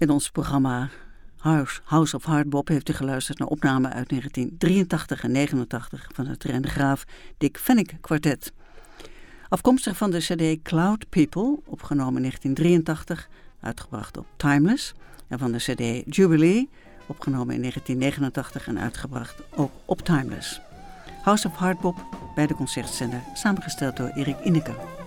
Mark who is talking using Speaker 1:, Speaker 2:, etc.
Speaker 1: In ons programma House of Hardbop heeft u geluisterd naar opnamen uit 1983 en 89 van het Rijn de Graaf Dick Fenwick Kwartet. Afkomstig van de cd Cloud People, opgenomen in 1983, uitgebracht op Timeless. En van de cd Jubilee, opgenomen in 1989 en uitgebracht ook op Timeless. House of Hardbop bij de Concertzender, samengesteld door Erik Inneke.